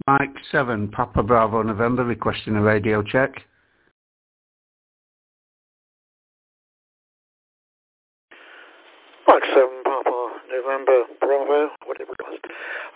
Mike 7, Papa Bravo November, requesting a radio check. Mike 7, Papa November, Bravo, what did we request?